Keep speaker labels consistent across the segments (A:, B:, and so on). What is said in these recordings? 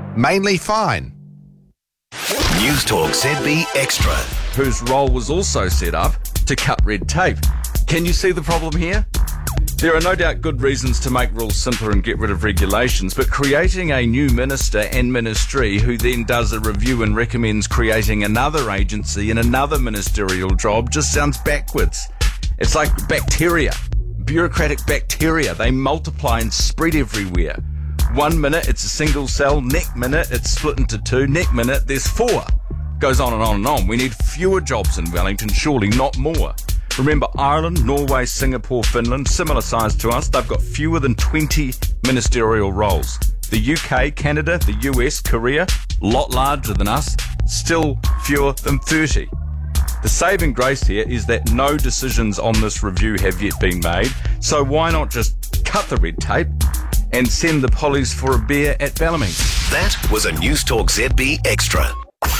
A: mainly fine.
B: News Talk ZB Extra.
C: Whose role was also set up to cut red tape. Can you see the problem here? There are no doubt good reasons to make rules simpler and get rid of regulations, but creating a new minister and ministry who then does a review and recommends creating another agency and another ministerial job just sounds backwards. It's like bacteria, bureaucratic bacteria. They multiply and spread everywhere. 1 minute it's a single cell, next minute it's split into 2, next minute there's 4. Goes on and on and on. We need fewer jobs in Wellington, surely not more. Remember Ireland, Norway, Singapore, Finland, similar size to us, they've got fewer than 20 ministerial roles. The UK, Canada, the US, Korea, a lot larger than us, still fewer than 30. The saving grace here is that no decisions on this review have yet been made, so why not just cut the red tape and send the pollies for a beer at Bellarmine?
B: That was a News Talk ZB Extra.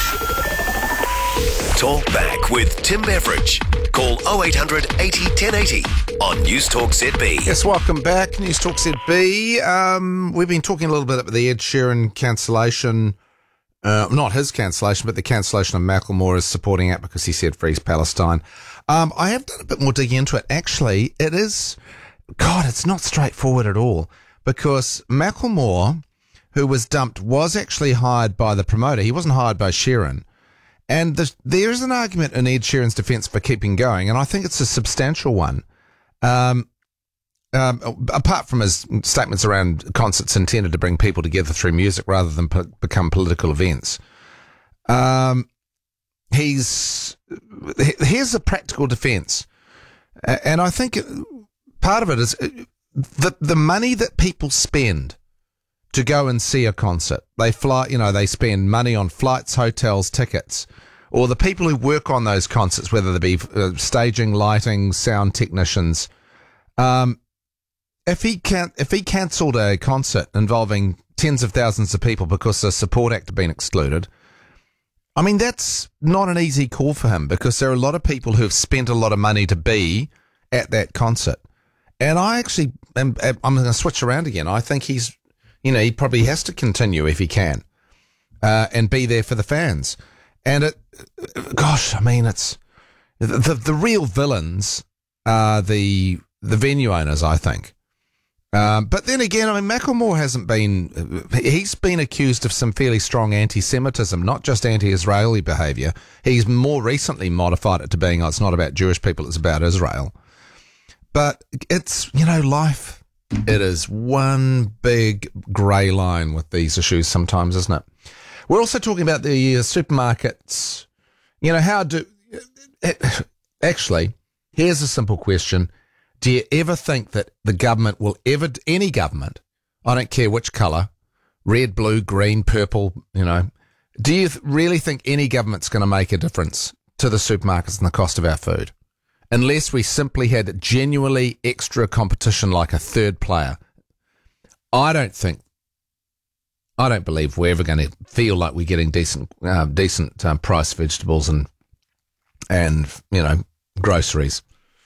B: Talk back with Tim Beveridge. Call 0800 80 1080 on News Talk ZB.
A: Yes, welcome back. News Talk ZB. We've been talking a little bit about the Ed Sheeran cancellation. Not his cancellation, but the cancellation of Macklemore as supporting act because he said freeze Palestine. I have done a bit more digging into it. Actually, it's not straightforward at all because Macklemore, who was dumped, was actually hired by the promoter. He wasn't hired by Sheeran. And there's an argument in Ed Sheeran's defence for keeping going, and I think it's a substantial one. Apart from his statements around concerts intended to bring people together through music rather than become political events. Here's a practical defence. And I think part of it is the money that people spend to go and see a concert. They they spend money on flights, hotels, tickets, or the people who work on those concerts, whether they be staging, lighting, sound technicians. If he cancelled a concert involving tens of thousands of people because the support act had been excluded, I mean, that's not an easy call for him because there are a lot of people who have spent a lot of money to be at that concert. And I actually, I'm going to switch around again. I think he probably has to continue if he can, and be there for the fans. And it's the real villains are the venue owners, I think. But then again, I mean, Macklemore he's been accused of some fairly strong anti-Semitism, not just anti-Israeli behaviour. He's more recently modified it to being, it's not about Jewish people, it's about Israel. But it's, life. It is one big grey line with these issues sometimes, isn't it? We're also talking about the supermarkets. Actually, here's a simple question. Do you ever think that the government will any government, I don't care which colour, red, blue, green, purple, do you really think any government's going to make a difference to the supermarkets and the cost of our food? Unless we simply had genuinely extra competition like a third player. I don't believe we're ever going to feel like we're getting decent price vegetables and groceries.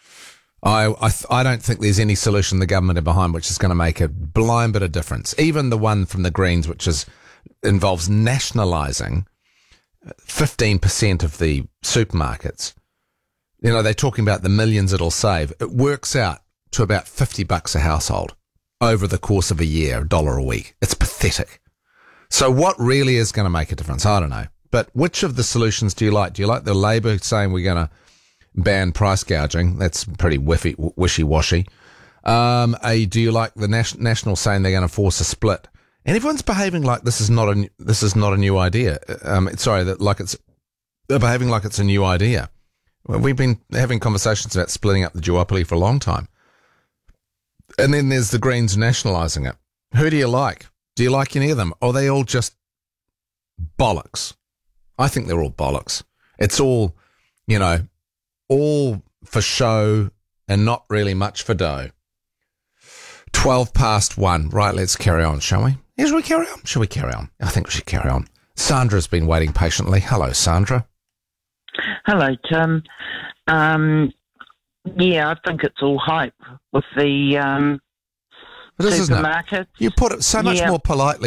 A: I don't think there's any solution the government are behind which is going to make a blind bit of difference. Even the one from the Greens, which involves nationalising 15% of the supermarkets. They're talking about the millions it'll save. It works out to about $50 a household over the course of a year, $1 a week. It's pathetic. So what really is going to make a difference? I don't know. But which of the solutions do you like? Do you like the Labour saying we're going to ban price gouging? That's pretty wishy-washy. Do you like the National saying they're going to force a split? And everyone's behaving like this is not a new idea. They're behaving like it's a new idea. Well, we've been having conversations about splitting up the duopoly for a long time. And then there's the Greens nationalising it. Who do you like? Do you like any of them? Or are they all just bollocks? I think they're all bollocks. It's all, all for show and not really much for dough. 1:12. Right, let's carry on, shall we? Shall we carry on? I think we should carry on. Sandra's been waiting patiently. Hello, Sandra.
D: Hello, Tim. I think it's all hype with the
A: But this isn't it?
D: supermarkets.
A: You put it so much more politely.